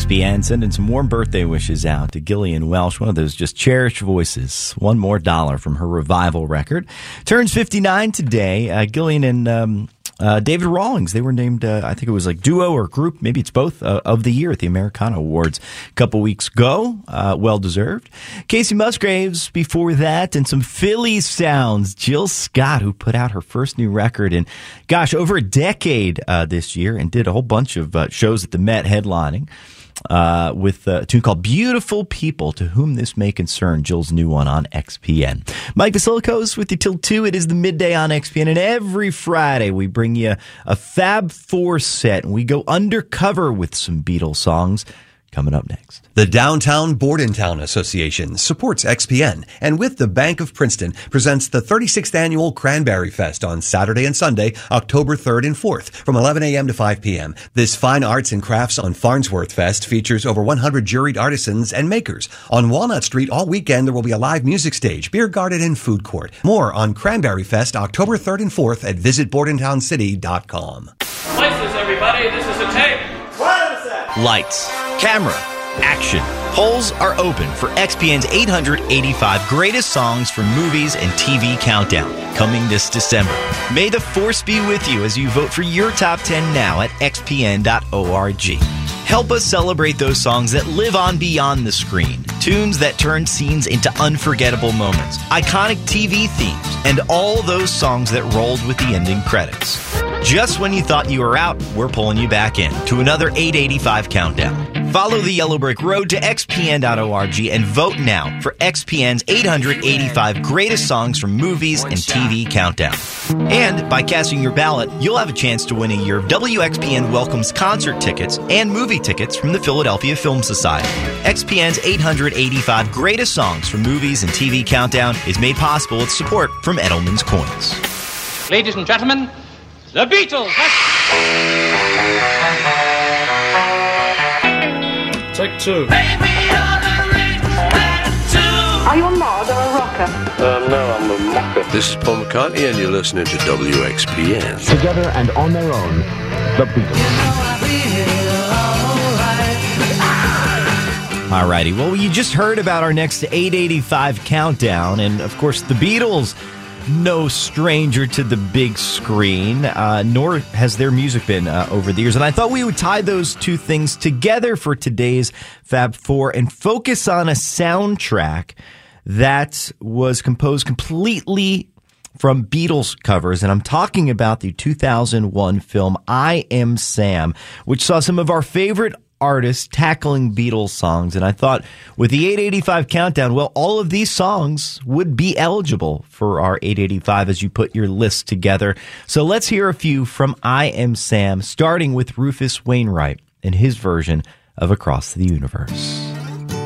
XPN, sending some warm birthday wishes out to Gillian Welch, one of those just cherished voices. $1 More from her Revival record. Turns 59 today. Gillian and David Rawlings, they were named, I think it was like duo or group, maybe it's both, of the year at the Americana Awards a couple weeks ago. Well deserved. Casey Musgraves before that, and some Philly sounds. Jill Scott, who put out her first new record in, gosh, over a decade this year, and did a whole bunch of shows at the Met headlining. With a tune called Beautiful People, To Whom This May Concern, Jill's new one on XPN. Mike Basilikos with you till 2. It is the midday on XPN, and every Friday we bring you a Fab Four set, and we go undercover with some Beatles songs. Coming up next. The Downtown Bordentown Association supports XPN, and with the Bank of Princeton presents the 36th Annual Cranberry Fest on Saturday and Sunday, October 3rd and 4th, from 11 a.m. to 5 p.m. This Fine Arts and Crafts on Farnsworth Fest features over 100 juried artisans and makers. On Walnut Street all weekend, there will be a live music stage, beer garden, and food court. More on Cranberry Fest, October 3rd and 4th at visitbordentowncity.com. Lights, everybody. This is a tape. Lights, camera, action. Polls are open for XPN's 885 Greatest Songs from Movies and TV Countdown, coming this December. May the force be with you as you vote for your top 10 now at xpn.org. Help us celebrate those songs that live on beyond the screen, tunes that turn scenes into unforgettable moments, iconic TV themes, and all those songs that rolled with the ending credits. Just when you thought you were out, we're pulling you back in to another 885 countdown. Follow the yellow brick road to xpn.org and vote now for XPN's 885 Greatest Songs from Movies and TV Countdown. And by casting your ballot, you'll have a chance to win a year of WXPN Welcomes concert tickets and movie tickets from the Philadelphia Film Society. XPN's 885 Greatest Songs from Movies and TV Countdown is made possible with support from Edelman's Coins. Ladies and gentlemen, the Beatles. Take 2. Are you a mod or a rocker? No, I'm a mocker. This is Paul McCartney, and you're listening to WXPN. Together and on their own, the Beatles. Alrighty, well, you just heard about our next 885 countdown, and of course, the Beatles, no stranger to the big screen, nor has their music been over the years. And I thought we would tie those two things together for today's Fab Four and focus on a soundtrack that was composed completely from Beatles covers. And I'm talking about the 2001 film I Am Sam, which saw some of our favorite artists tackling Beatles songs. And I thought with the 885 countdown, well, all of these songs would be eligible for our 885 as you put your list together. So let's hear a few from I Am Sam, starting with Rufus Wainwright and his version of Across the Universe.